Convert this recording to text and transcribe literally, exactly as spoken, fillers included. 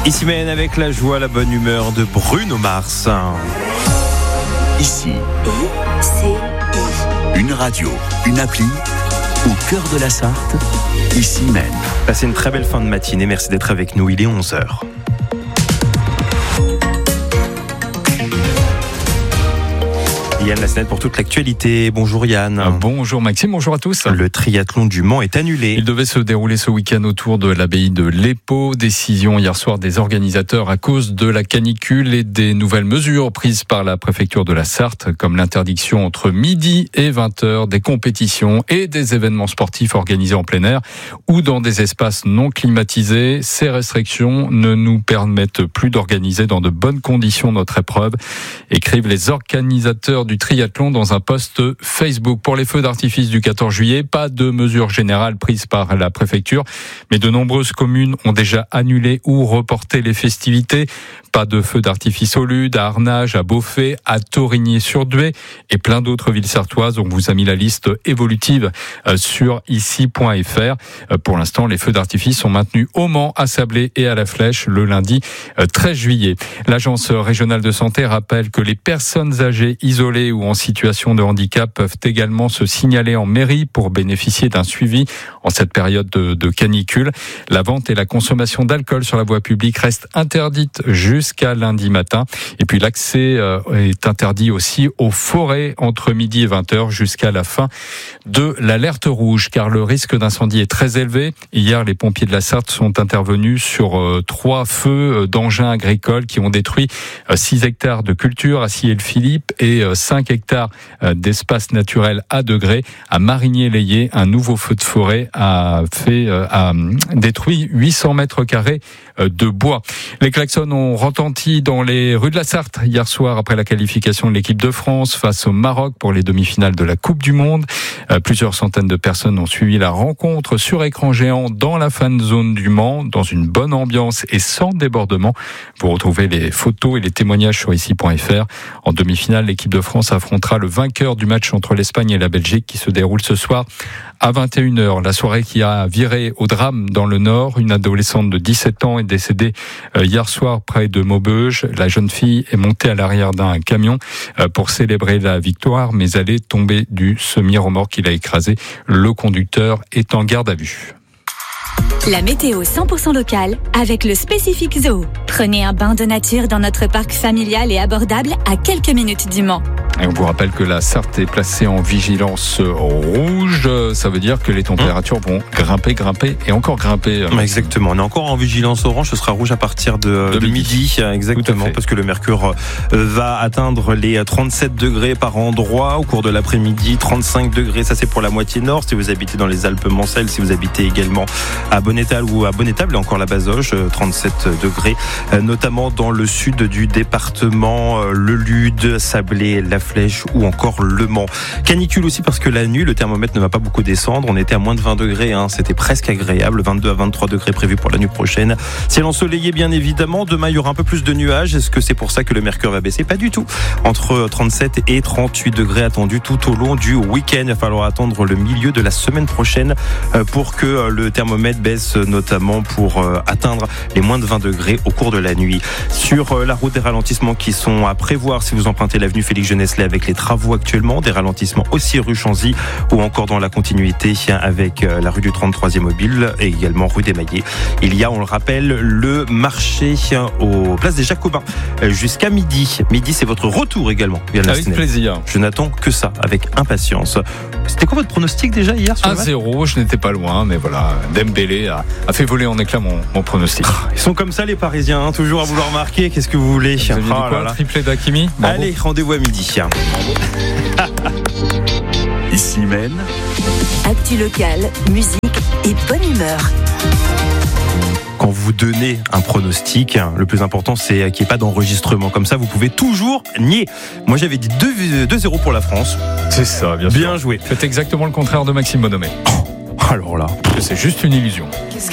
Ici mène avec la joie, la bonne humeur de Bruno Mars. Ici, I C I. une radio, une appli, au cœur de la Sarthe, ici même. Passez une très belle fin de matinée, merci d'être avec nous, il est onze heures. Yann Lassenette pour toute l'actualité. Bonjour Yann. Bonjour Maxime, bonjour à tous. Le triathlon du Mans est annulé. Il devait se dérouler ce week-end autour de l'abbaye de l'Épau. Décision hier soir des organisateurs à cause de la canicule et des nouvelles mesures prises par la préfecture de la Sarthe, comme l'interdiction entre midi et vingt heures des compétitions et des événements sportifs organisés en plein air ou dans des espaces non climatisés. Ces restrictions ne nous permettent plus d'organiser dans de bonnes conditions notre épreuve, écrivent les organisateurs du triathlon dans un post Facebook. Pour les feux d'artifice du quatorze juillet, pas de mesures générales prises par la préfecture, mais de nombreuses communes ont déjà annulé ou reporté les festivités. Pas de feux d'artifice au Lude, à Arnage, à Beaufay, à Torigny-sur-Duay et plein d'autres villes sartoises. On vous a mis la liste évolutive sur ici point f r. Pour l'instant, les feux d'artifice sont maintenus au Mans, à Sablé et à la Flèche le lundi treize juillet. L'agence régionale de santé rappelle que les personnes âgées isolées ou en situation de handicap peuvent également se signaler en mairie pour bénéficier d'un suivi en cette période de, de canicule. La vente et la consommation d'alcool sur la voie publique restent interdites jusqu'à lundi matin. Et puis l'accès est interdit aussi aux forêts entre midi et vingt heures jusqu'à la fin de l'alerte rouge, car le risque d'incendie est très élevé. Hier, les pompiers de la Sarthe sont intervenus sur euh, trois feux d'engins agricoles qui ont détruit euh, six hectares de culture à Sillé-le-Philippe et euh, cinq hectares euh, d'espace naturel à Degré. À Marigné-l'Ayé, un nouveau feu de forêt a fait euh, a détruit huit cents mètres carrés euh, de bois. Les klaxons ont retenti dans les rues de la Sarthe hier soir après la qualification de l'équipe de France face au Maroc pour les demi-finales de la Coupe du Monde. Euh, plusieurs centaines de personnes ont suivi la rencontre sur écran géant dans la fan zone du Mans, dans une bonne ambiance et sans débordement. Vous retrouvez les photos et les témoignages sur ici point f r. En demi-finale, l'équipe de France affrontera le vainqueur du match entre l'Espagne et la Belgique qui se déroule ce soir à vingt et une heures. La soirée qui a viré au drame dans le Nord. Une adolescente de dix-sept ans est décédée hier soir près de Maubeuge. La jeune fille est montée à l'arrière d'un camion pour célébrer la victoire, mais elle est tombée du semi-remorque qui l'a écrasée. Le conducteur est en garde à vue. La météo cent pour cent locale avec le Spécifique Zoo. Prenez un bain de nature dans notre parc familial et abordable à quelques minutes du Mans. Et on vous rappelle que la Sarthe est placée en vigilance rouge. Ça veut dire que les températures vont grimper, grimper et encore grimper. Exactement. On est encore en vigilance orange. Ce sera rouge à partir de, de, de midi. midi. Exactement. Parce que le mercure va atteindre les trente-sept degrés par endroit au cours de l'après-midi. trente-cinq degrés. Ça, c'est pour la moitié nord. Si vous habitez dans les Alpes Mancelles, si vous habitez également à Bonnétal ou à Bonnétable, et encore la Bazoge, trente-sept degrés. Notamment dans le sud du département, le Lude, Sablé, la Flèche ou encore Le Mans. Canicule aussi parce que la nuit, le thermomètre ne va pas beaucoup descendre. On était à moins de vingt degrés, hein. C'était presque agréable. vingt-deux à vingt-trois degrés prévus pour la nuit prochaine. Ciel ensoleillé, bien évidemment. Demain, il y aura un peu plus de nuages. Est-ce que c'est pour ça que le mercure va baisser? Pas du tout. Entre trente-sept et trente-huit degrés attendus tout au long du week-end. Il va falloir attendre le milieu de la semaine prochaine pour que le thermomètre baisse, notamment pour atteindre les moins de vingt degrés au cours de la nuit. Sur la route, des ralentissements qui sont à prévoir si vous empruntez l'avenue Félix Genesselet avec les travaux actuellement, des ralentissements aussi rue Chanzy ou encore dans la continuité avec la rue du trente-troisième mobile et également rue des Maillets. Il y a, on le rappelle, le marché aux places des Jacobins jusqu'à midi. Midi, c'est votre retour également. Avec plaisir. Je n'attends que ça, avec impatience. C'était quoi votre pronostic déjà hier sur un zéro, je n'étais pas loin, mais voilà, Dembélé a, a fait voler en éclat mon, mon pronostic. Ils sont comme ça les Parisiens, hein, toujours à vouloir marquer. Qu'est-ce que vous voulez? Vous avez dit quoi, oh triplé d'Hakimi? Allez, rendez-vous à midi. Ici même. Actu local, musique et bonne humeur. Quand vous donnez un pronostic, le plus important c'est qu'il n'y ait pas d'enregistrement. Comme ça, vous pouvez toujours nier. Moi, j'avais dit deux zéro pour la France. C'est ça, bien sûr. Bien joué. C'est exactement le contraire de Maxime Bonhomet. Alors là, c'est juste une illusion. Qu'est-ce